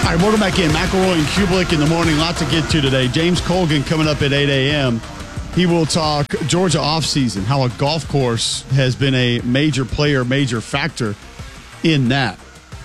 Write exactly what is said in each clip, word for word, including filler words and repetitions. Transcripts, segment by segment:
All right, welcome back in. McElroy and Kublik in the morning. Lots to get to today. James Colgan coming up at eight a.m. He will talk Georgia offseason, how a golf course has been a major player, major factor in that.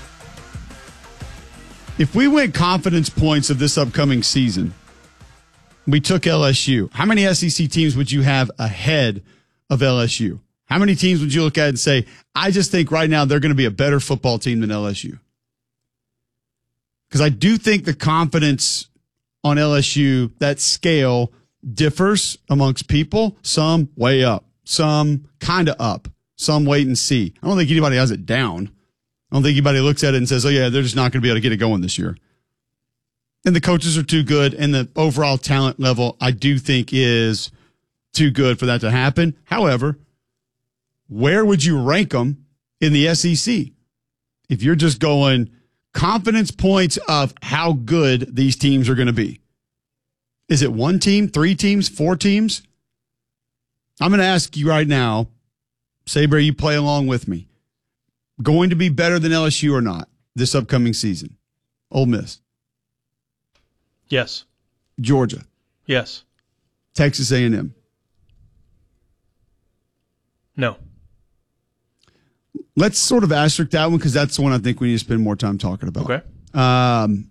If we went confidence points of this upcoming season, we took L S U. How many S E C teams would you have ahead of L S U? How many teams would you look at and say, I just think right now they're going to be a better football team than L S U? Because I do think the confidence on L S U, that scale differs amongst people. Some way up, some kind of up, some wait and see. I don't think anybody has it down. I don't think anybody looks at it and says, oh, yeah, they're just not going to be able to get it going this year. And the coaches are too good, and the overall talent level, I do think, is too good for that to happen. However, where would you rank them in the S E C? If you're just going confidence points of how good these teams are going to be. Is it one team, three teams, four teams? I'm going to ask you right now, Sabre, you play along with me. Going to be better than L S U or not this upcoming season? Ole Miss. Yes. Georgia. Yes. Texas A and M. No. Let's sort of asterisk that one because that's the one I think we need to spend more time talking about. Okay. Um,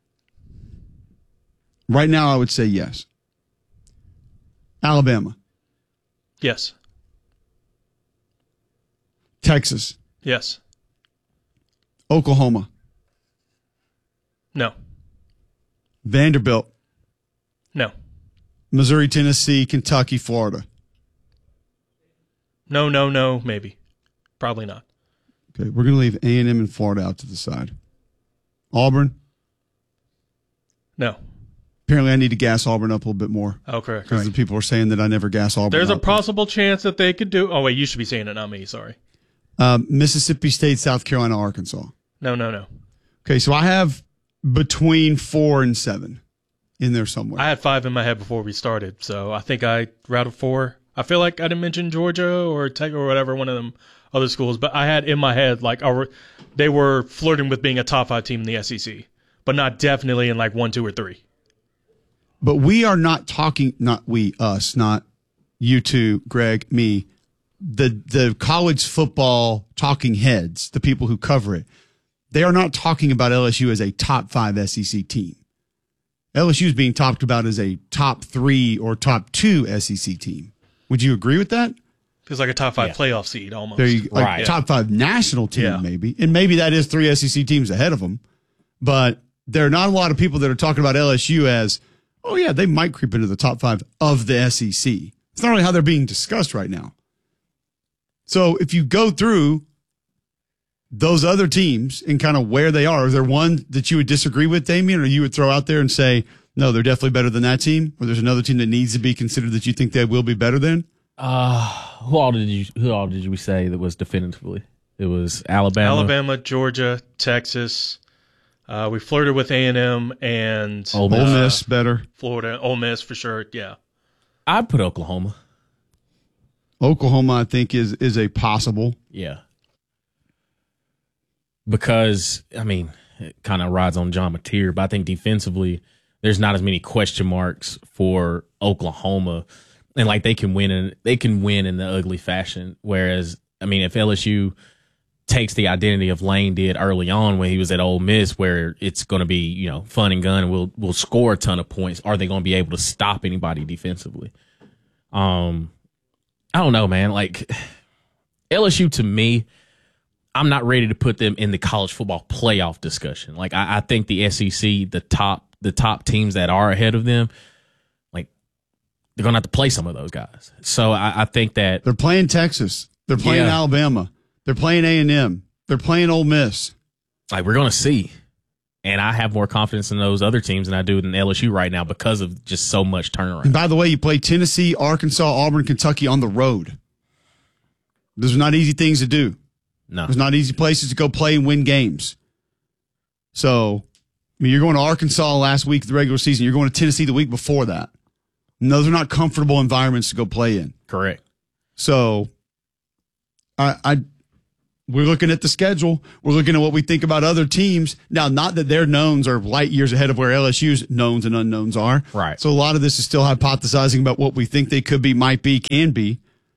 right now, I would say yes. Alabama. Yes. Texas. Yes. Oklahoma. No. Vanderbilt. No. Missouri, Tennessee, Kentucky, Florida. No, no, no, maybe. Probably not. Okay, we're going to leave A and M and Florida out to the side. Auburn. No. Apparently, I need to gas Auburn up a little bit more. Okay. Because the people are saying that I never gas Auburn There's up. a possible chance that they could do. Oh, wait, you should be saying it, not me. Sorry. Um, Mississippi State, South Carolina, Arkansas. No, no, no. Okay, so I have between four and seven in there somewhere. I had five in my head before we started, so I think I routed four. I feel like I didn't mention Georgia or Tech or whatever, one of them other schools, but I had in my head like our, they were flirting with being a top five team in the S E C, but not definitely in like one, two, or three. But we are not talking, not we, us, not you two, Greg, me, the the college football talking heads, the people who cover it. They are not talking about L S U as a top five S E C team. L S U is being talked about as a top three or top two S E C team. Would you agree with that? Feels like a top five Yeah. playoff seed almost. There you, like Right. top five national team, Yeah. maybe. And maybe that is three S E C teams ahead of them. But there are not a lot of people that are talking about L S U as, oh, yeah, they might creep into the top five of the S E C. It's not really how they're being discussed right now. So if you go through those other teams and kind of where they are, is there one that you would disagree with, Damien, or you would throw out there and say, no, they're definitely better than that team, or there's another team that needs to be considered that you think they will be better than? Uh, who all did you who all did we say that was definitively? It was Alabama. Alabama, Georgia, Texas. Uh, we flirted with A and M and Ole Ole Miss. Miss better. Florida, Ole Miss for sure. Yeah. I'd put Oklahoma. Oklahoma, I think, is is a possible. Yeah. Because, I mean, it kind of rides on John Mateer, but I think defensively, there's not as many question marks for Oklahoma. And, like, they can win in, they can win in the ugly fashion. Whereas, I mean, if L S U takes the identity of Lane did early on when he was at Ole Miss, where it's going to be, you know, fun and gun and we'll, we'll score a ton of points, are they going to be able to stop anybody defensively? Um, I don't know, man. Like, L S U, to me, I'm not ready to put them in the college football playoff discussion. Like, I, I think the S E C, the top, the top teams that are ahead of them, like, they're going to have to play some of those guys. So I, I think that They're playing Texas. They're playing Yeah. Alabama. They're playing A and M. They're playing Ole Miss. like we're going to see. And I have more confidence in those other teams than I do in L S U right now because of just so much turnaround. And by the way, you play Tennessee, Arkansas, Auburn, Kentucky on the road. Those are not easy things to do. No. There's not easy places to go play and win games. So, I mean, you're going to Arkansas last week of the regular season. You're going to Tennessee the week before that. And those are not comfortable environments to go play in. Correct. So, I, I we're looking at the schedule. We're looking at what we think about other teams. Now, not that their knowns are light years ahead of where L S U's knowns and unknowns are. Right. So a lot of this is still hypothesizing about what we think they could be, might be, can be.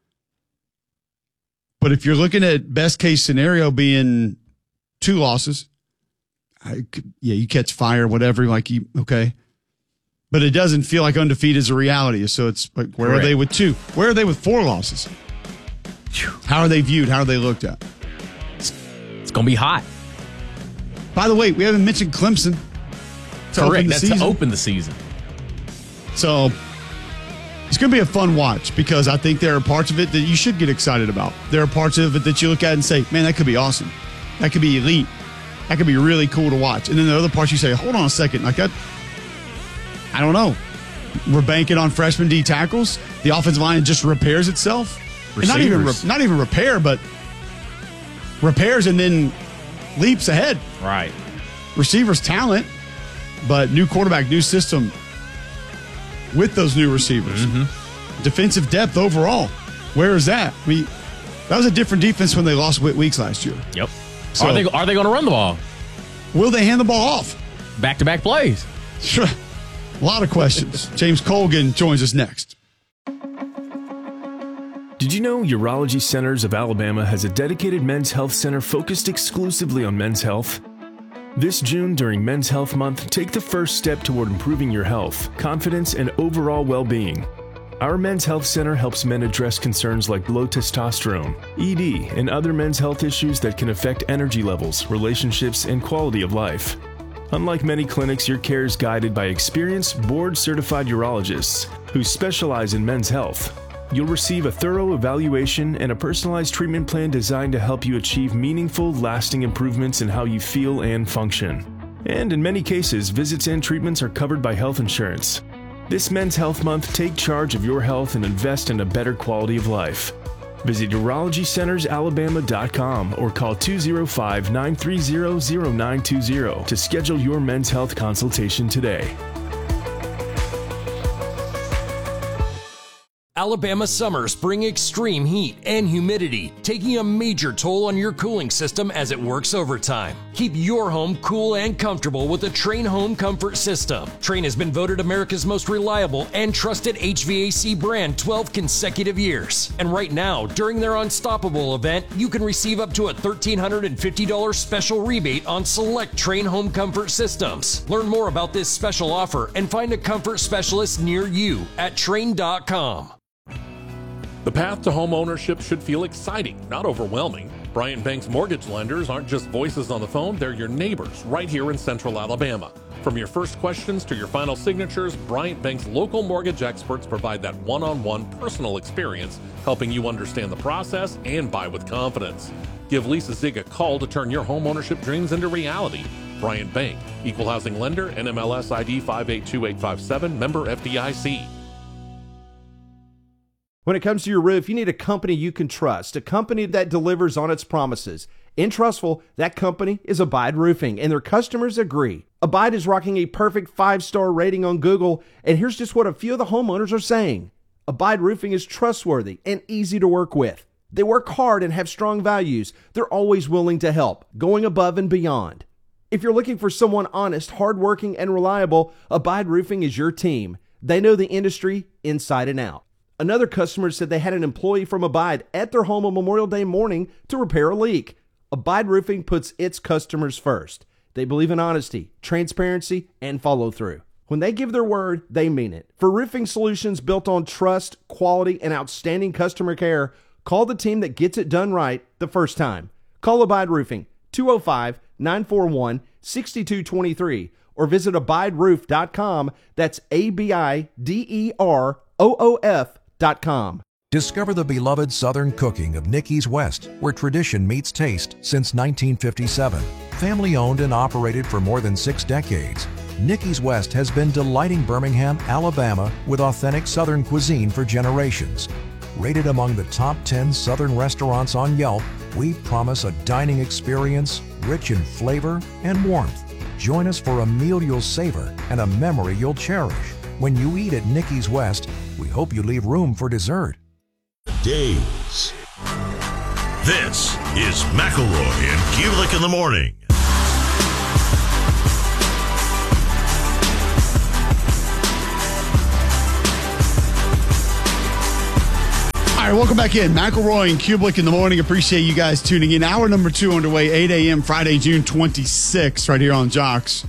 But if you're looking at best case scenario being two losses, I could, yeah, you catch fire, whatever, like you, okay. But it doesn't feel like undefeated is a reality. So it's like, where Correct. Are they with two? Where are they with four losses? How are they viewed? How are they looked at? It's, it's going to be hot. By the way, we haven't mentioned Clemson. To Correct. That's season. to open the season. So it's going to be a fun watch because I think there are parts of it that you should get excited about. There are parts of it that you look at and say, man, that could be awesome. That could be elite. That could be really cool to watch. And then the other parts you say, hold on a second. Like that, I don't know. We're banking on freshman D tackles. The offensive line just repairs itself. And not even not even repair, but repairs and then leaps ahead. Right. Receivers talent, but new quarterback, new system with those new receivers. Mm-hmm. Defensive depth overall. Where is that? I mean, that was a different defense when they lost Whit Weeks last year. Yep. So, are they are they going to run the ball? Will they hand the ball off? Back-to-back plays. Sure. A lot of questions. James Colgan joins us next. Did you know Urology Centers of Alabama has a dedicated men's health center focused exclusively on men's health? This June, during Men's Health Month, take the first step toward improving your health, confidence, and overall well-being. Our Men's Health Center helps men address concerns like low testosterone, E D, and other men's health issues that can affect energy levels, relationships, and quality of life. Unlike many clinics, your care is guided by experienced, board-certified urologists who specialize in men's health. You'll receive a thorough evaluation and a personalized treatment plan designed to help you achieve meaningful, lasting improvements in how you feel and function. And in many cases, visits and treatments are covered by health insurance. This Men's Health Month, take charge of your health and invest in a better quality of life. Visit urology centers alabama dot com or call two oh five, nine three zero, zero nine two zero to schedule your men's health consultation today. Alabama summers bring extreme heat and humidity, taking a major toll on your cooling system as it works overtime. Keep your home cool and comfortable with the Trane Home Comfort System. Trane has been voted America's most reliable and trusted H V A C brand twelve consecutive years. And right now, during their Unstoppable event, you can receive up to a one thousand three hundred fifty dollars special rebate on select Trane Home Comfort systems. Learn more about this special offer and find a comfort specialist near you at Trane dot com. The path to home ownership should feel exciting, not overwhelming. Bryant Banks mortgage lenders aren't just voices on the phone, they're your neighbors right here in Central Alabama. From your first questions to your final signatures, Bryant Banks local mortgage experts provide that one-on-one personal experience, helping you understand the process and buy with confidence. Give Lisa Zig a call to turn your home ownership dreams into reality. Bryant Bank, Equal Housing Lender, N M L S I D five eight two eight five seven, member F D I C. When it comes to your roof, you need a company you can trust, a company that delivers on its promises. In Trustful, that company is Abide Roofing, and their customers agree. Abide is rocking a perfect five-star rating on Google, and here's just what a few of the homeowners are saying. Abide Roofing is trustworthy and easy to work with. They work hard and have strong values. They're always willing to help, going above and beyond. If you're looking for someone honest, hardworking, and reliable, Abide Roofing is your team. They know the industry inside and out. Another customer said they had an employee from Abide at their home on Memorial Day morning to repair a leak. Abide Roofing puts its customers first. They believe in honesty, transparency, and follow through. When they give their word, they mean it. For roofing solutions built on trust, quality, and outstanding customer care, call the team that gets it done right the first time. Call Abide Roofing, two oh five, nine four one, six two two three, or visit abide roof dot com. That's A B I D E R O O F dot com. Discover the beloved Southern cooking of Nicky's West, where tradition meets taste since nineteen fifty-seven. Family owned and operated for more than six decades, Nicky's West has been delighting Birmingham, Alabama with authentic Southern cuisine for generations. Rated among the top ten Southern restaurants on Yelp, we promise a dining experience rich in flavor and warmth. Join us for a meal you'll savor and a memory you'll cherish. When you eat at Nicky's West, we hope you leave room for dessert. Days. This is McElroy and Kulik in the morning. All right, welcome back in. McElroy and Kulik in the morning. Appreciate you guys tuning in. Hour number two underway, eight a.m. Friday, June twenty-sixth, right here on Jocks.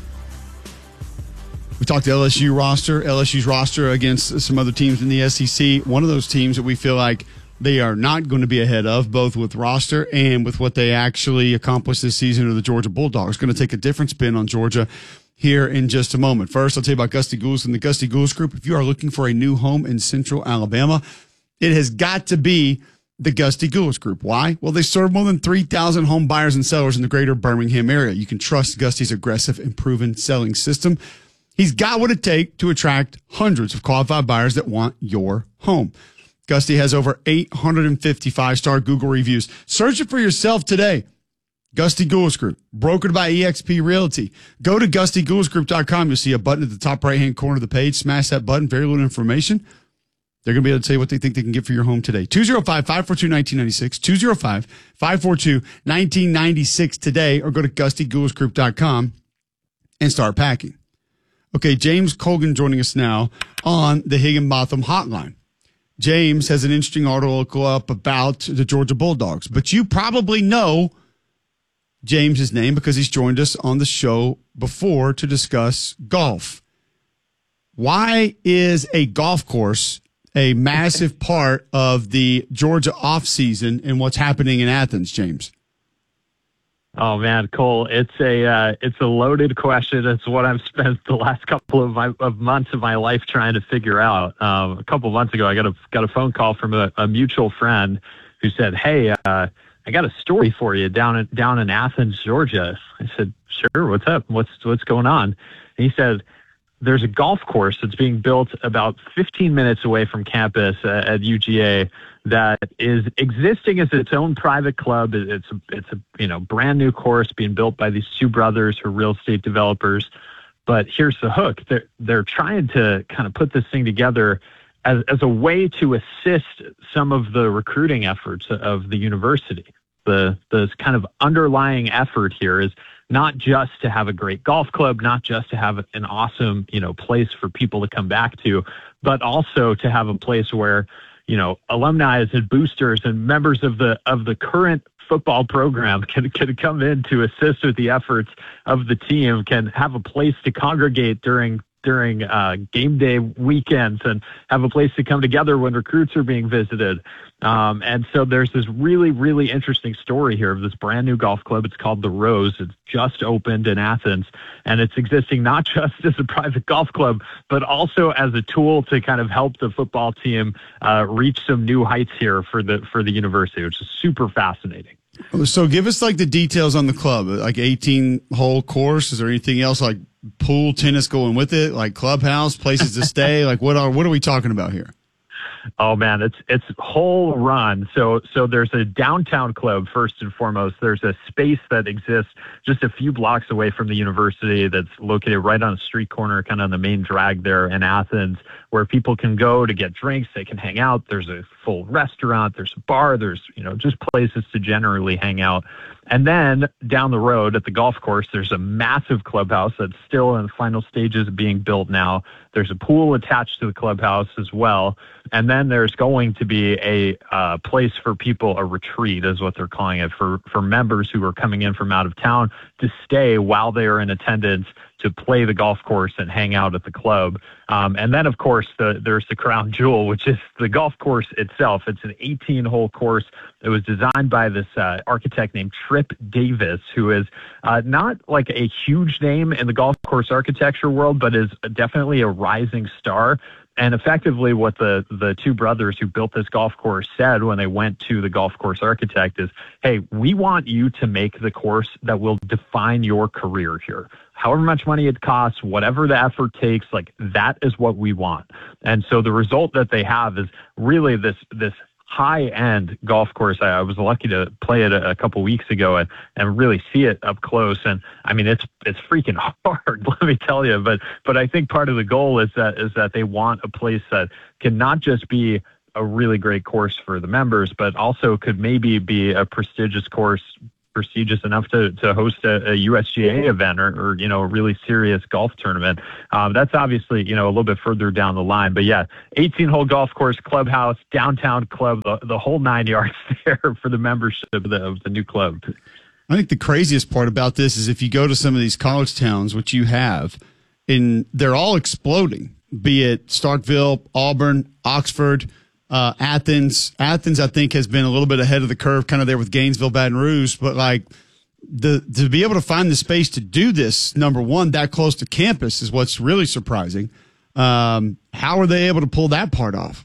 We talked to L S U roster, L S U's roster against some other teams in the S E C. One of those teams that we feel like they are not going to be ahead of, both with roster and with what they actually accomplished this season, are the Georgia Bulldogs. Going to take a different spin on Georgia here in just a moment. First, I'll tell you about Gusty Goulas and the Gusty Goulas Group. If you are looking for a new home in Central Alabama, it has got to be the Gusty Goulas Group. Why? Well, they serve more than three thousand home buyers and sellers in the greater Birmingham area. You can trust Gusty's aggressive and proven selling system. He's got what it takes to attract hundreds of qualified buyers that want your home. Gusty has over eight hundred fifty five-star Google reviews. Search it for yourself today. Gusty Goulas Group, brokered by eXp Realty. Go to Gusty Goulas Group dot com. You'll see a button at the top right-hand corner of the page. Smash that button. Very little information. They're going to be able to tell you what they think they can get for your home today. two oh five, five four two, one nine nine six, two oh five, five four two, one nine nine six today, or go to Gusty Goulas Group dot com and start packing. Okay, James Colgan joining us now on the Higginbotham Hotline. James has an interesting article up about the Georgia Bulldogs, but you probably know James's name because he's joined us on the show before to discuss golf. Why is a golf course a massive part of the Georgia offseason and what's happening in Athens, James? Oh man, Cole, it's a uh, it's a loaded question. It's what I've spent the last couple of my of months of my life trying to figure out. Um, a couple of months ago, I got a got a phone call from a, a mutual friend who said, "Hey, uh, I got a story for you down in down in Athens, Georgia." I said, "Sure, what's up? What's what's going on?" And he said, "There's a golf course that's being built about fifteen minutes away from campus uh, at U G A that is existing as its own private club. It's a, it's a you know brand new course being built by these two brothers who are real estate developers. But here's the hook: they're they're trying to kind of put this thing together as as a way to assist some of the recruiting efforts of the university. The the kind of underlying effort here is not just to have a great golf club, not just to have an awesome, you know, place for people to come back to, but also to have a place where, you know, alumni and boosters and members of the of the current football program can can come in to assist with the efforts of the team, can have a place to congregate during during uh, game day weekends and have a place to come together when recruits are being visited. Um, and so there's this really, really interesting story here of this brand new golf club. It's called The Rose. It's just opened in Athens, and it's existing not just as a private golf club, but also as a tool to kind of help the football team uh, reach some new heights here for the for the university, which is super fascinating. So give us like the details on the club, like eighteen hole course. Is there anything else like pool, tennis going with it, like clubhouse, places to stay? Like what are, what are we talking about here? Oh man, it's it's whole run. So so there's a downtown club first and foremost. There's a space that exists just a few blocks away from the university that's located right on a street corner, kind of on the main drag there in Athens, where people can go to get drinks, they can hang out. There's a full restaurant, there's a bar, there's, you know, just places to generally hang out. And then down the road at the golf course, there's a massive clubhouse that's still in the final stages of being built now. There's a pool attached to the clubhouse as well. And then there's going to be a uh, place for people, a retreat is what they're calling it, for, for members who are coming in from out of town to stay while they are in attendance to play the golf course and hang out at the club. Um, and then, of course, the, there's the crown jewel, which is the golf course itself. It's an eighteen hole course. It was designed by this uh, architect named Tripp Davis, who is uh, not like a huge name in the golf course architecture world, but is definitely a rising star. And effectively what the, the two brothers who built this golf course said when they went to the golf course architect is, hey, we want you to make the course that will define your career here. However much money it costs, whatever the effort takes, like that is what we want. And so the result that they have is really this this high-end golf course. I, I was lucky to play it a, a couple weeks ago and, and really see it up close. And I mean, it's it's freaking hard, let me tell you. But but I think part of the goal is that is that they want a place that can not just be a really great course for the members, but also could maybe be a prestigious course, prestigious enough to, to host a, a U S G A event or, or, you know, a really serious golf tournament. Um, that's obviously, you know, a little bit further down the line. But yeah, eighteen hole golf course, clubhouse, downtown club, the, the whole nine yards there for the membership of the, of the new club. I think the craziest part about this is if you go to some of these college towns, which you have, and they're all exploding, be it Starkville, Auburn, Oxford, Uh, Athens, Athens, I think, has been a little bit ahead of the curve, kind of there with Gainesville, Baton Rouge. But like the to be able to find the space to do this, number one, that close to campus is what's really surprising. Um, how are they able to pull that part off?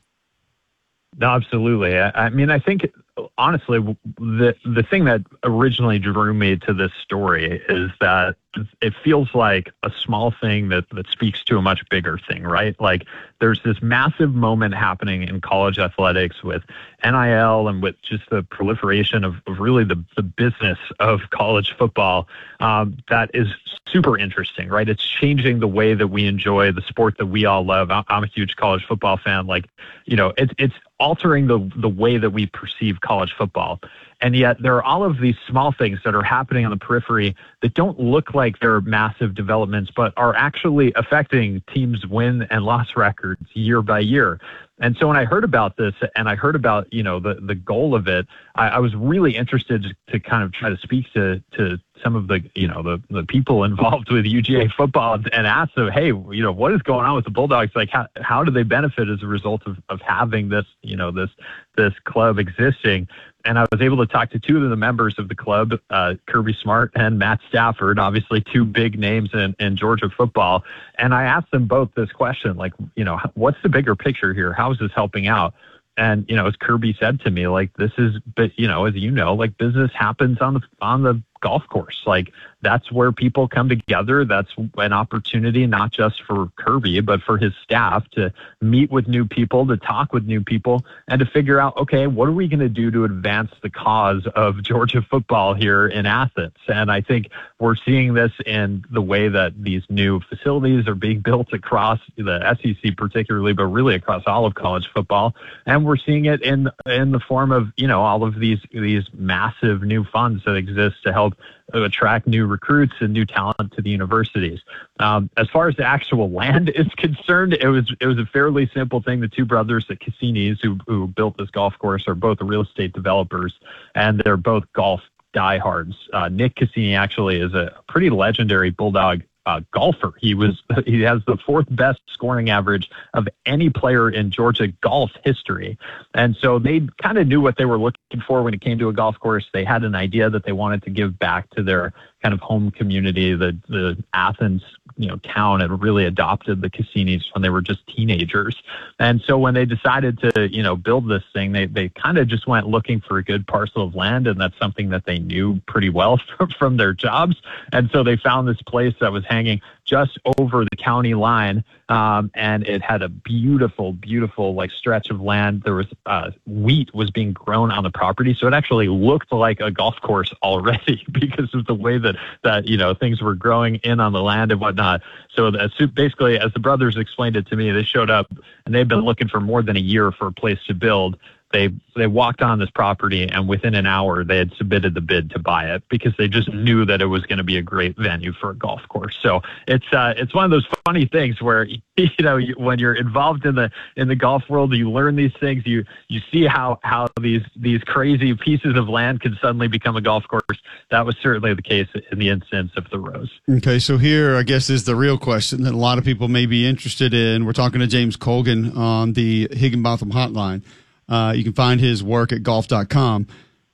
No, absolutely. I, I mean, I think honestly, the the thing that originally drew me to this story is that it feels like a small thing that, that speaks to a much bigger thing, right? Like there's this massive moment happening in college athletics with N I L and with just the proliferation of, of really the, the business of college football um, that is super interesting, right? It's changing the way that we enjoy the sport that we all love. I'm a huge college football fan. Like, you know, it's it's altering the the way that we perceive college football. And yet there are all of these small things that are happening on the periphery that don't look like they're massive developments, but are actually affecting teams' win and loss records year by year. And so when I heard about this and I heard about, you know, the, the goal of it, I, I was really interested to kind of try to speak to, to some of the, you know, the, the people involved with U G A football and ask them, hey, you know, what is going on with the Bulldogs? Like, how, how do they benefit as a result of, of having this, you know, this, this club existing? And I was able to talk to two of the members of the club, uh, Kirby Smart and Matt Stafford, obviously two big names in, in Georgia football. And I asked them both this question, like, you know, what's the bigger picture here? How is this helping out? And, you know, as Kirby said to me, like, this is, but, you know, as you know, like business happens on the, on the golf course. Like that's where people come together. That's an opportunity, not just for Kirby, but for his staff to meet with new people, to talk with new people, and to figure out, okay, what are we going to do to advance the cause of Georgia football here in Athens? And I think we're seeing this in the way that these new facilities are being built across the S E C particularly, but really across all of college football. And we're seeing it in, in the form of, you know, all of these, these massive new funds that exist to help attract new recruits and new talent to the universities. Um, as far as the actual land is concerned, it was it was a fairly simple thing. The two brothers at Cassini's who who built this golf course are both real estate developers, and they're both golf diehards. Uh, Nick Cassini actually is a pretty legendary Bulldog Uh, golfer. He was he has the fourth best scoring average of any player in Georgia golf history. And so they kind of knew what they were looking for when it came to a golf course. They had an idea that they wanted to give back to their kind of home community. The the Athens, you know, town had really adopted the Cassinis when they were just teenagers. And so when they decided to, you know, build this thing, they they kind of just went looking for a good parcel of land, and that's something that they knew pretty well from, from their jobs. And so they found this place that was hanging just over the county line, um, and it had a beautiful, beautiful like stretch of land. There was uh, wheat was being grown on the property, so it actually looked like a golf course already because of the way that that you know things were growing in on the land and whatnot. So as, basically, as the brothers explained it to me, they showed up and they've been looking for more than a year for a place to build. They they walked on this property, and within an hour, they had submitted the bid to buy it because they just knew that it was going to be a great venue for a golf course. So it's uh, it's one of those funny things where you know you, when you're involved in the in the golf world, you learn these things. You you see how how these these crazy pieces of land can suddenly become a golf course. That was certainly the case in the instance of the Rose. Okay, so here I guess is the real question that a lot of people may be interested in. We're talking to James Colgan on the Higginbotham Hotline. Uh, you can find his work at golf dot com.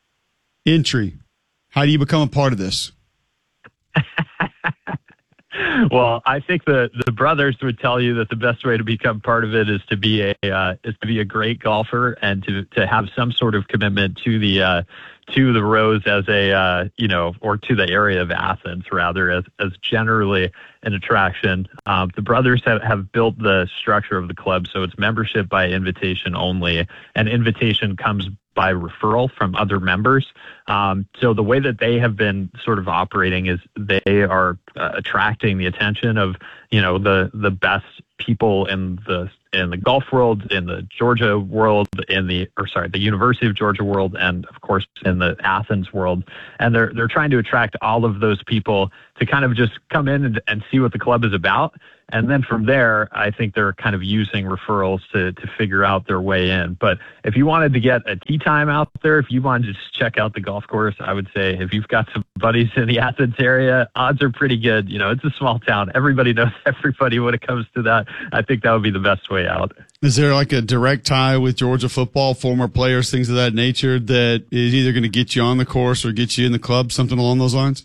Entry. How do you become a part of this? Well, I think the, the brothers would tell you that the best way to become part of it is to be a uh, is to be a great golfer and to, to have some sort of commitment to the uh, to the Rose as a uh, you know or to the area of Athens rather as as generally an attraction. Um, the brothers have, have built the structure of the club, so it's membership by invitation only, and invitation comes by referral from other members. Um, so the way that they have been sort of operating is they are uh, attracting the attention of, you know, the, the best people in the in the golf world, in the Georgia world, in the or sorry, the University of Georgia world, and of course in the Athens world. And they're they're trying to attract all of those people to kind of just come in and, and see what the club is about. And then from there, I think they're kind of using referrals to, to figure out their way in. But if you wanted to get a tee time out there, if you wanted to just check out the golf course, I would say if you've got some buddies in the Athens area, odds are pretty good. You know, it's a small town. Everybody knows everybody when it comes to that. I think that would be the best way out. Is there like a direct tie with Georgia football, former players, things of that nature that is either going to get you on the course or get you in the club, something along those lines?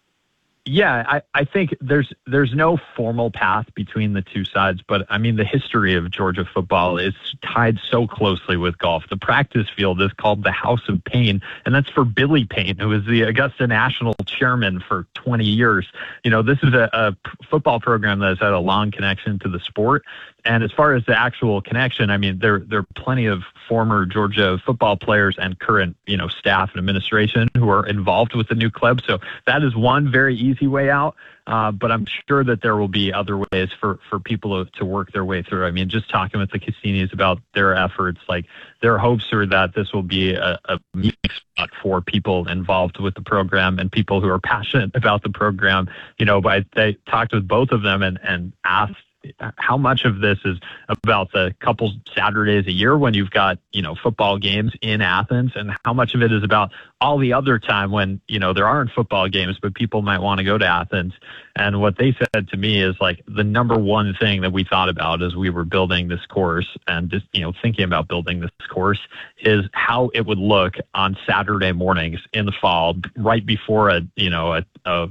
Yeah, I, I think there's there's no formal path between the two sides, but I mean the history of Georgia football is tied so closely with golf. The practice field is called the House of Payne, and that's for Billy Payne, who was the Augusta National chairman for twenty years. You know, this is a, a football program that has had a long connection to the sport. And as far as the actual connection, I mean, there there are plenty of former Georgia football players and current, you know, staff and administration who are involved with the new club. So that is one very easy way out. Uh, but I'm sure that there will be other ways for, for people to, to work their way through. I mean, just talking with the Cassinis about their efforts, like their hopes are that this will be a, a meeting spot for people involved with the program and people who are passionate about the program. You know, but I, I talked with both of them and, and asked, how much of this is about the couple Saturdays a year when you've got, you know, football games in Athens, and how much of it is about all the other time when, you know, there aren't football games, but people might want to go to Athens. And what they said to me is like the number one thing that we thought about as we were building this course and just, you know, thinking about building this course is how it would look on Saturday mornings in the fall, right before a, you know, a, a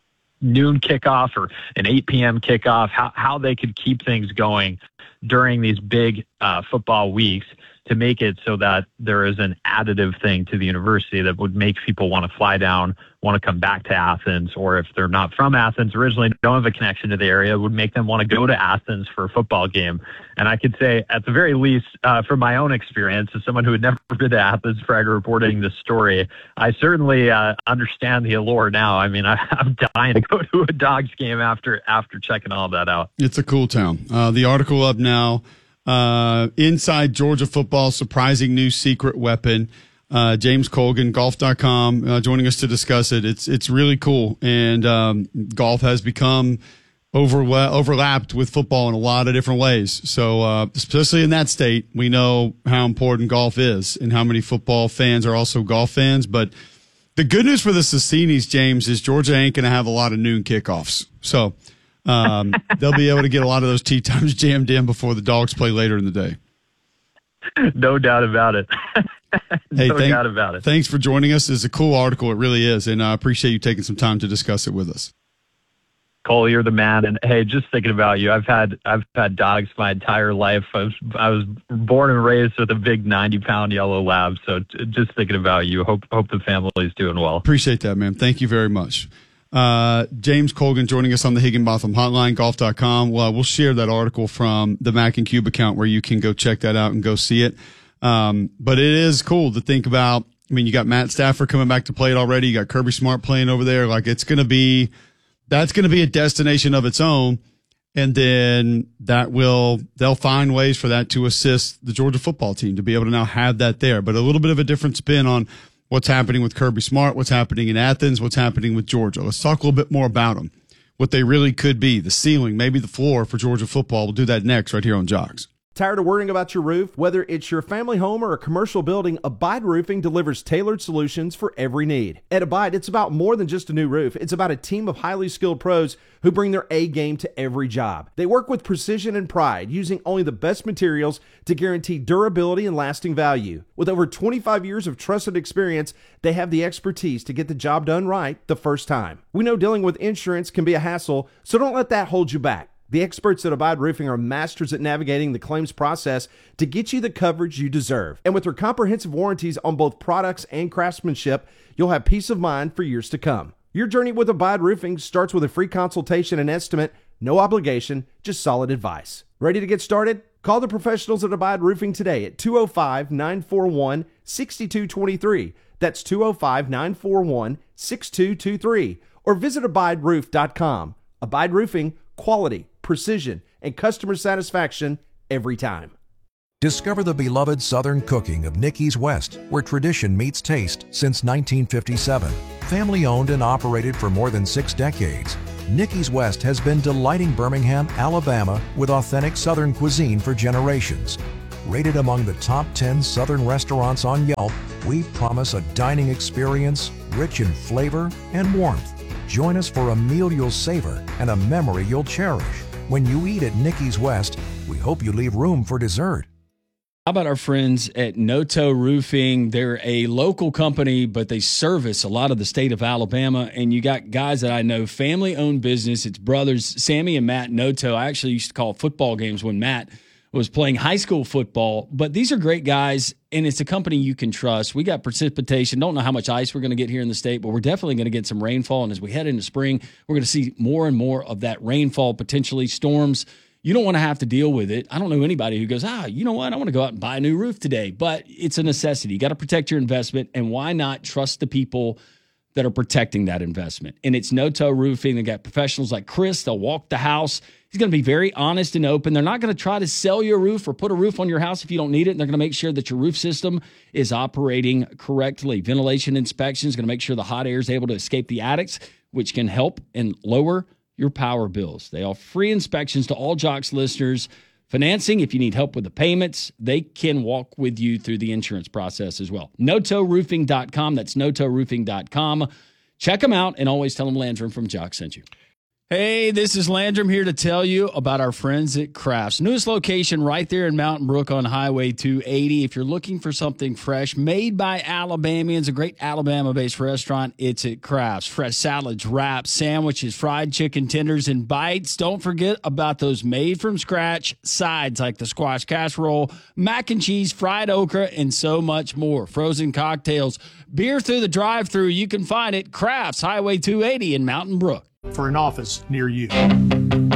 noon kickoff or an eight p.m. kickoff, how, how they could keep things going during these big uh, football weeks to make it so that there is an additive thing to the university that would make people want to fly down, want to come back to Athens, or if they're not from Athens originally, don't have a connection to the area, would make them want to go to Athens for a football game. And I could say, at the very least, uh, from my own experience, as someone who had never been to Athens prior to reporting this story, I certainly uh, understand the allure now. I mean, I, I'm dying to go to a Dogs game after after checking all that out. It's a cool town. Uh, the article up now. Uh, inside Georgia football, surprising new secret weapon. Uh, James Colgan, golf dot com, uh, joining us to discuss it. It's it's really cool, and um, golf has become over overlapped with football in a lot of different ways. So, uh, especially in that state, we know how important golf is, and how many football fans are also golf fans. But the good news for the Cassinis, James, is Georgia ain't going to have a lot of noon kickoffs. So. Um, they'll be able to get a lot of those tee times jammed in before the Dogs play later in the day. No doubt about it. no hey, thank, doubt about it. Thanks for joining us. It's a cool article. It really is. And I appreciate you taking some time to discuss it with us. Cole, you're the man. And hey, just thinking about you, I've had, I've had dogs my entire life. I was, I was born and raised with a big ninety pound yellow lab. So t- just thinking about you, hope, hope the family's doing well. Appreciate that, man. Thank you very much. Uh, James Colgan joining us on the Higginbotham hotline, golf dot com. Well, we'll share that article from the Mac and Cube account where you can go check that out and go see it. Um, but it is cool to think about. I mean, you got Matt Stafford coming back to play it already. You got Kirby Smart playing over there. Like it's going to be, that's going to be a destination of its own. And then that will, they'll find ways for that to assist the Georgia football team to be able to now have that there. But a little bit of a different spin on what's happening with Kirby Smart, what's happening in Athens, what's happening with Georgia. Let's talk a little bit more about them, what they really could be, the ceiling, maybe the floor for Georgia football. We'll do that next right here on Jogs. Tired of worrying about your roof? Whether it's your family home or a commercial building, Abide Roofing delivers tailored solutions for every need. At Abide, it's about more than just a new roof. It's about a team of highly skilled pros who bring their A game to every job. They work with precision and pride, using only the best materials to guarantee durability and lasting value. With over twenty-five years of trusted experience, they have the expertise to get the job done right the first time. We know dealing with insurance can be a hassle, so don't let that hold you back. The experts at Abide Roofing are masters at navigating the claims process to get you the coverage you deserve. And with their comprehensive warranties on both products and craftsmanship, you'll have peace of mind for years to come. Your journey with Abide Roofing starts with a free consultation and estimate, no obligation, just solid advice. Ready to get started? Call the professionals at Abide Roofing today at two oh five, nine four one, six two two three. That's two oh five, nine four one, six two two three. Or visit abide roof dot com. Abide Roofing, quality, precision, and customer satisfaction every time. Discover the beloved Southern cooking of Nicky's West, where tradition meets taste since nineteen fifty-seven. Family owned and operated for more than six decades, Nicky's West has been delighting Birmingham, Alabama with authentic Southern cuisine for generations. Rated among the top ten Southern restaurants on Yelp, we promise a dining experience rich in flavor and warmth. Join us for a meal you'll savor and a memory you'll cherish. When you eat at Nicky's West, we hope you leave room for dessert. How about our friends at Noto Roofing? They're a local company, but they service a lot of the state of Alabama. And you got guys that I know, family-owned business. It's brothers, Sammy and Matt Noto. I actually used to call football games when Matt was playing high school football. But these are great guys, and it's a company you can trust. We got precipitation. Don't know how much ice we're going to get here in the state, but we're definitely going to get some rainfall. And as we head into spring, we're going to see more and more of that rainfall, potentially storms. You don't want to have to deal with it. I don't know anybody who goes, ah, you know what? I want to go out and buy a new roof today. But it's a necessity. You got to protect your investment. And why not trust the people that are protecting that investment? And it's Noto Roofing. They got professionals like Chris. They'll walk the house. He's going to be very honest and open. They're not going to try to sell you a roof or put a roof on your house if you don't need it. And they're going to make sure that your roof system is operating correctly. Ventilation inspection is going to make sure the hot air is able to escape the attics, which can help and lower your power bills. They offer free inspections to all Jocks listeners. Financing, if you need help with the payments, they can walk with you through the insurance process as well. Noto Roofing dot com. That's Noto Roofing dot com. Check them out and always tell them Landrum from Jocks sent you. Hey, this is Landrum here to tell you about our friends at Crafts. Newest location right there in Mountain Brook on Highway two eighty. If you're looking for something fresh, made by Alabamians, a great Alabama-based restaurant, it's at Crafts. Fresh salads, wraps, sandwiches, fried chicken tenders, and bites. Don't forget about those made-from-scratch sides like the squash casserole, mac and cheese, fried okra, and so much more. Frozen cocktails, beer through the drive-thru. You can find it. Crafts, Highway two eighty in Mountain Brook. For an office near you.